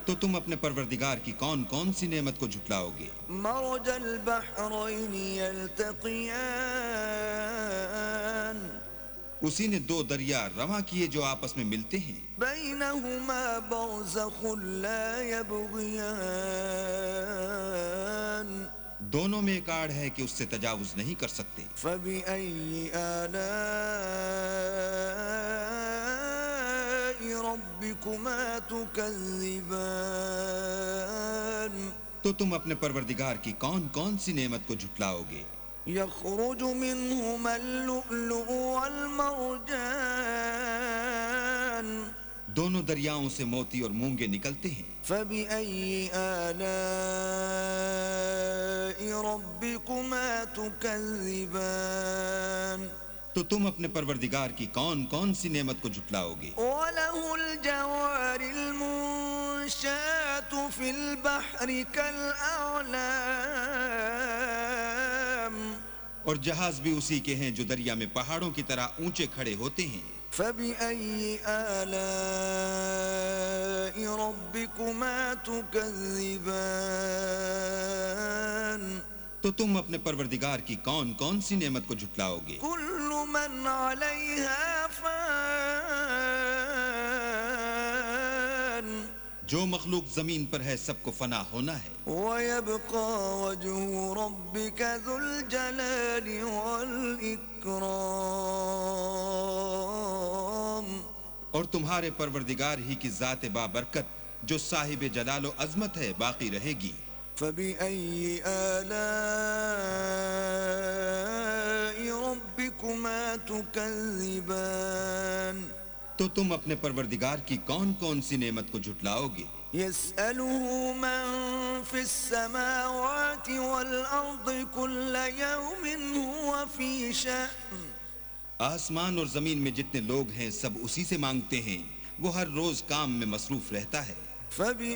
تو تم اپنے پروردگار کی کون کون سی نعمت کو جھٹلاؤ گے؟ مرج البحرین یلتقیان اسی نے دو دریا رواں کیے جو آپس میں ملتے ہیں، بینہما برزخ لا یبغیان دونوں میں ایک آڑ ہے کہ اس سے تجاوز نہیں کر سکتے۔ فبأي آلاء ربكما تكذبان تو تم اپنے پروردگار کی کون کون سی نعمت کو جھٹلاؤ گے؟ يخرج منهما اللؤلؤ والمرجان دونوں دریاؤں سے موتی اور مونگے نکلتے ہیں۔ فبأي آلاء ربكما تكذبان تو تم اپنے پروردگار کی کون کون سی نعمت کو جھٹلاؤ گے؟ وله الجوار المنشآت في البحر كالأعلام اور جہاز بھی اسی کے ہیں جو دریا میں پہاڑوں کی طرح اونچے کھڑے ہوتے ہیں۔ فبأي آلاء ربكما تكذبان تو تم اپنے پروردگار کی کون کون سی نعمت کو جھٹلاؤ گے؟ كل من عليها فان جو مخلوق زمین پر ہے سب کو فنا ہونا ہے، ويبقى وجه ربك ذو الجلال والإكرام اور تمہارے پروردگار ہی کی ذات بابرکت جو صاحب جلال و عظمت ہے باقی رہے گی۔ فبأي آلاء ربكما تكذبان تو تم اپنے پروردگار کی کون کون سی نعمت کو جھٹلاؤ گے؟ يسأله من في السماوات والأرض كل يوم هو في شأن آسمان اور زمین میں جتنے لوگ ہیں سب اسی سے مانگتے ہیں، وہ ہر روز کام میں مصروف رہتا ہے۔ فبأي